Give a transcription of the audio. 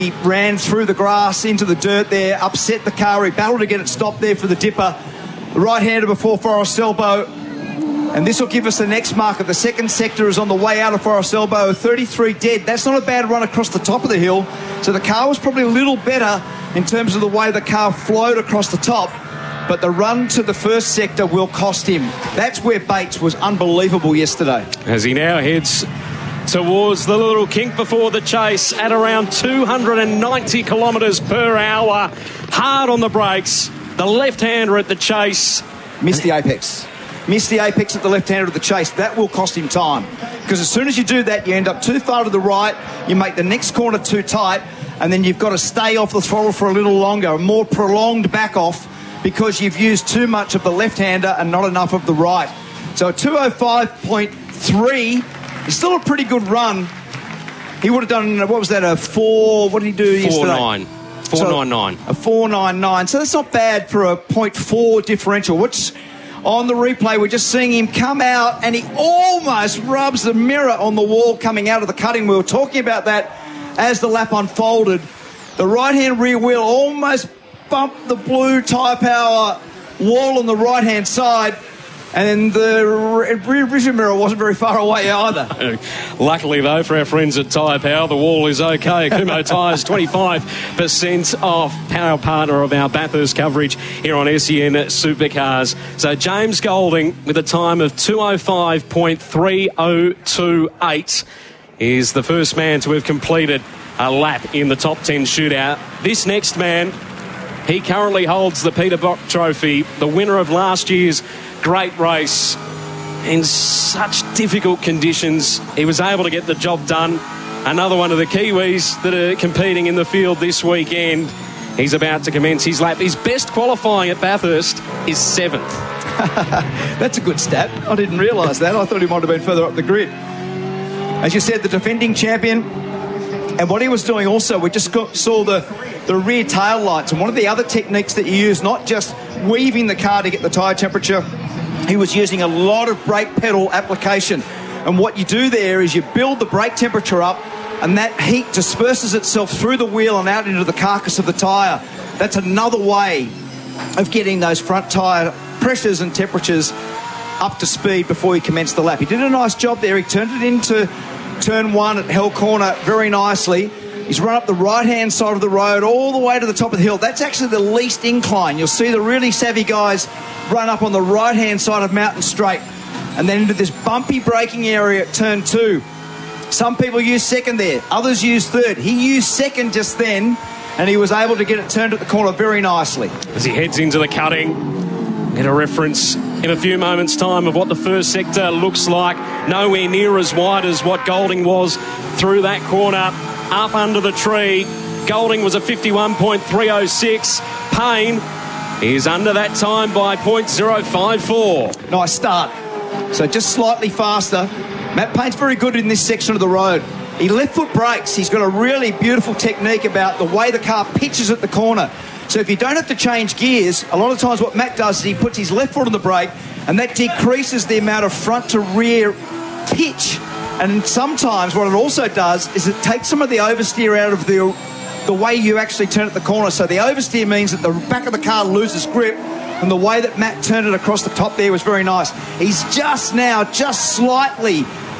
He ran through the grass into the dirt there, upset the car. He battled to get it stopped there for the dipper. The right-hander before Forest Elbow. And this will give us the next marker. The second sector is on the way out of Forest Elbow, 33 dead. That's not a bad run across the top of the hill. So the car was probably a little better in terms of the way the car flowed across the top. But the run to the first sector will cost him. That's where Bates was unbelievable yesterday. As he now heads towards the little kink before the chase at around 290 kilometres per hour. Hard on the brakes. The left-hander at the chase. Missed the apex. Missed the apex at the left-hander of the chase. That will cost him time. Because as soon as you do that, you end up too far to the right, you make the next corner too tight, and then you've got to stay off the throttle for a little longer, a more prolonged back off, because you've used too much of the left-hander and not enough of the right. So a 205.3 is still a pretty good run. He would have done, what was that, a 4, what did he do yesterday? 4.99. A 4.99. So that's not bad for a 0.4 differential, which on the replay we're just seeing him come out and he almost rubs the mirror on the wall coming out of the cutting wheel. Talking about that as the lap unfolded. The right-hand rear wheel almost bumped the blue Tyre Power wall on the right-hand side, and the rear vision mirror wasn't very far away either. Luckily, though, for our friends at Tyre Power, the wall is okay. Kumho Tyres, 25% off, power partner of our Bathurst coverage here on SEN Supercars. So James Golding, with a time of 205.3028, is the first man to have completed a lap in the top 10 shootout. This next man, he currently holds the Peter Bock Trophy, the winner of last year's great race. In such difficult conditions, he was able to get the job done. Another one of the Kiwis that are competing in the field this weekend. He's about to commence his lap. His best qualifying at Bathurst is 7th. That's a good stat. I didn't realise that. I thought he might have been further up the grid. As you said, the defending champion. And what he was doing also, we just saw the rear tail lights. And one of the other techniques that you use, not just weaving the car to get the tyre temperature, he was using a lot of brake pedal application. And what you do there is you build the brake temperature up, and that heat disperses itself through the wheel and out into the carcass of the tyre. That's another way of getting those front tyre pressures and temperatures up to speed before you commence the lap. He did a nice job there. He turned it into turn 1 at Hell Corner very nicely. He's run up the right-hand side of the road all the way to the top of the hill. That's actually the least incline. You'll see the really savvy guys run up on the right-hand side of Mountain Straight and then into this bumpy braking area at turn 2. Some people use second there. Others use third. He used second just then, and he was able to get it turned at the corner very nicely. As he heads into the cutting, get a reference in a few moments' time of what the first sector looks like. Nowhere near as wide as what Golding was through that corner. Up under the tree, Golding was a 51.306. Payne is under that time by 0.054. Nice start. So just slightly faster. Matt Payne's very good in this section of the road. He left foot brakes. He's got a really beautiful technique about the way the car pitches at the corner. So if you don't have to change gears, a lot of times what Matt does is he puts his left foot on the brake, and that decreases the amount of front to rear pitch. And sometimes what it also does is it takes some of the oversteer out of the way you actually turn at the corner. So the oversteer means that the back of the car loses grip, and the way that Matt turned it across the top there was very nice. He's just slightly